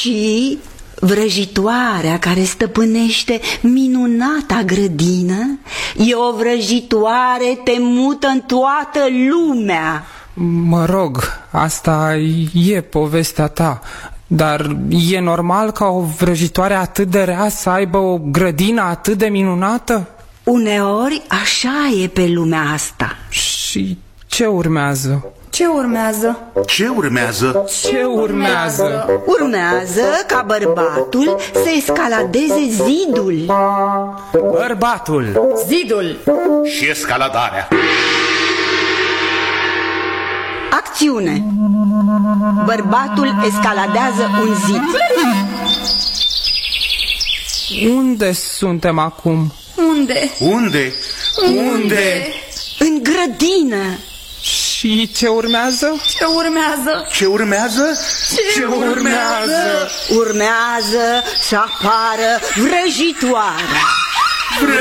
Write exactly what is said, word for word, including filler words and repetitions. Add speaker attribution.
Speaker 1: Și vrăjitoarea care stăpânește minunata grădină e o vrăjitoare temută în toată lumea.
Speaker 2: Mă rog, asta e povestea ta, dar e normal ca o vrăjitoare atât de rea să aibă o grădină atât de minunată?
Speaker 1: Uneori așa e pe lumea asta.
Speaker 2: Și ce urmează?
Speaker 3: Ce urmează?
Speaker 4: Ce urmează?
Speaker 2: Ce urmează?
Speaker 1: Urmează ca bărbatul să escaladeze zidul.
Speaker 2: Bărbatul!
Speaker 3: Zidul!
Speaker 4: Și escaladarea.
Speaker 1: Acțiune! Bărbatul escaladează un zid.
Speaker 2: Unde suntem acum?
Speaker 3: Unde?
Speaker 4: Unde? Unde?
Speaker 1: În grădină.
Speaker 2: Și ce urmează?
Speaker 3: Ce urmează?
Speaker 4: Ce urmează?
Speaker 3: Ce urmează?
Speaker 1: Urmează să apară vrăjitoarea.